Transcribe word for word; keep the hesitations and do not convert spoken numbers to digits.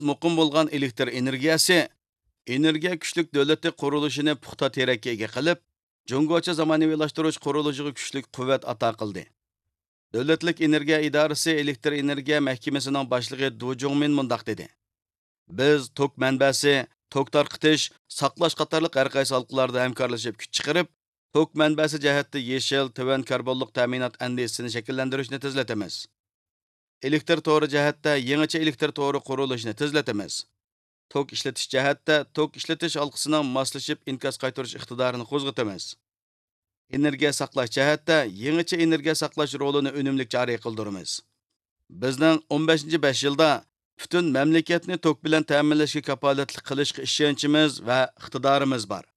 muqim bo'lgan elektr energiyasi energiya kuchlik davlatli qurilishini puxta terakka ega qilib, Jungocha zamonaviylashtirish qurilishiga kuchlik quvvat ato qildi. Davlatlik energiya idorasi elektr energiya mahkamasining boshlig'i Du Jongmin mundaq dedi: Biz tok manbasi, tok tarqitish, saqlash qatorliq har qaysi halqalarda hamkorlashib kuch chiqarib, tok manbasi jihatda yeshil, tuvan karbonliq ta'minot andisini shakllantirishni tezlatamiz. Elektr to'ri jihatda yangicha elektr to'ri qurilishini tezlatamiz. Tok ishlatish jihatda tok ishlatish halqasining moslashib inkas qaytarish iqtidorini qo'zg'atamiz. Energiya saqlash jihatda yangicha energiya saqlash rolini unumli joriy qildiramiz. Bizning o'n beshinchi besh yilda butun mamlakatni tok bilan ta'minlashga kafolatli qilishga ishonchimiz va iqtidorimiz bor.